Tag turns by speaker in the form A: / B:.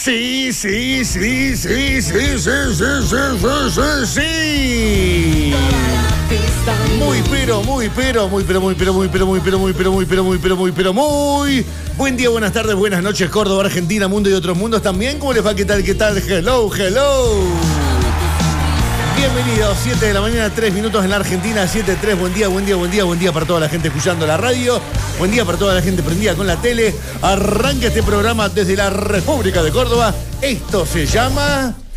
A: Sí. Muy buen día, buenas tardes, buenas noches, Córdoba, Argentina, mundo y otros mundos también. ¿Cómo les va? ¿Qué tal? Hello. Bienvenidos, 7 de la mañana, 3 minutos en la Argentina, 7:03. Buen día para toda la gente escuchando la radio. Buen día para toda la gente prendida con la tele. Arranca este programa desde la República de Córdoba. Esto se llama...